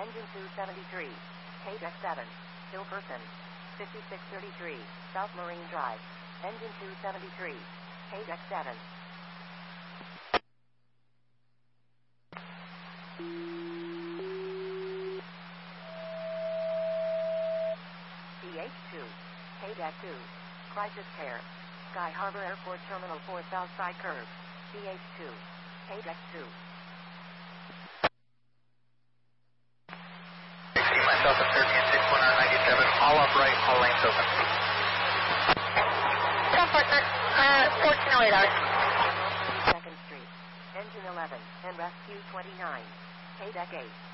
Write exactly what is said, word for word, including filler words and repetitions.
Engine two seventy-three. K deck seven. Hilkerson. fifty-six thirty-three. South Marine Drive. Engine two seventy-three. K deck seven. C H two. K deck two. Crisis Care. Sky Harbor Airport Terminal four Southside Curve. C H two. K deck two. Myself at thirteen six one nine ninety-seven. All upright, all lanes open. Partner, uh, fourteen oh eight hours. Second Street. Engine eleven and Rescue twenty-nine. K deck eight.